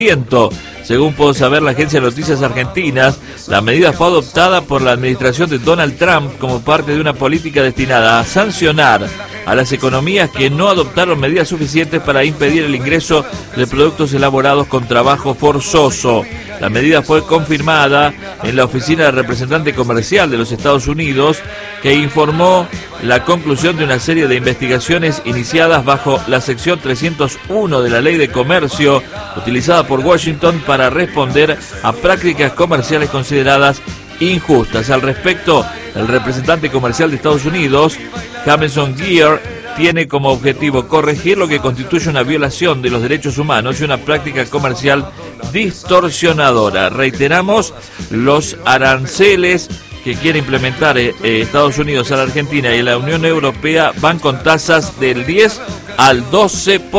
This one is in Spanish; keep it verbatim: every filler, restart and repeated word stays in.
Según pudo saber la agencia de noticias argentinas, la medida fue adoptada por la administración de Donald Trump como parte de una política destinada a sancionar a las economías que no adoptaron medidas suficientes para impedir el ingreso de productos elaborados con trabajo forzoso. La medida fue confirmada en la oficina del representante comercial de los Estados Unidos, que informó la conclusión de una serie de investigaciones iniciadas bajo la sección trescientos uno de la Ley de Comercio, utilizada por Washington para responder a prácticas comerciales consideradas injustas. Al respecto, el representante comercial de Estados Unidos, Jameson Geer, tiene como objetivo corregir lo que constituye una violación de los derechos humanos y una práctica comercial distorsionadora. Reiteramos, los aranceles que quiere implementar eh, Estados Unidos a la Argentina y la Unión Europea van con tasas del diez al doce por ciento.